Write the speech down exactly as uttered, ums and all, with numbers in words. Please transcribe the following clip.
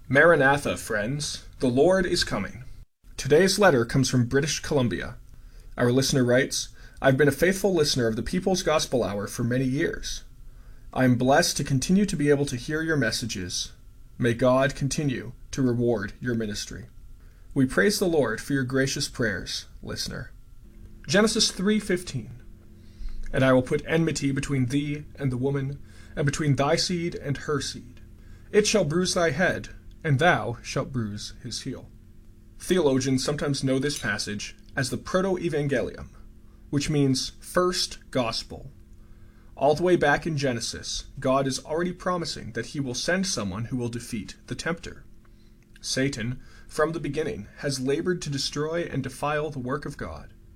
Maranatha, friends, the Lord is coming. Today's letter comes from British Columbia. Our listener writes, I've been a faithful listener of the People's Gospel Hour for many years. I am blessed to continue to be able to hear your messages. May God continue to reward your ministry. We praise the Lord for your gracious prayers, listener. Genesis three fifteen. And I will put enmity between thee and the woman, and between thy seed and her seed. It shall bruise thy head, and thou shalt bruise his heel. Theologians sometimes know this passage as the Proto-Evangelium, which means first gospel. All the way back in Genesis, God is already promising that he will send someone who will defeat the tempter. Satan, from the beginning, has labored to destroy and defile the work of God.